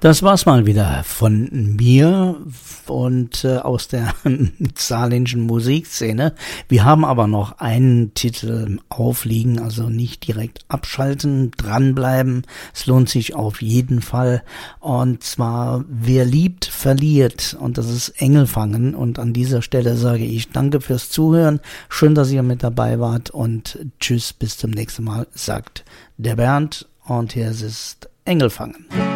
Das war's mal wieder von mir und aus der saarländischen Musikszene. Wir haben aber noch einen Titel aufliegen, also nicht direkt abschalten, dranbleiben. Es lohnt sich auf jeden Fall. Und zwar, wer liebt, verliert. Und das ist Engelfangen. Und an dieser Stelle sage ich danke fürs Zuhören. Schön, dass ihr mit dabei wart und tschüss, bis zum nächsten Mal, sagt der Bernd. Und hier ist Engelfangen.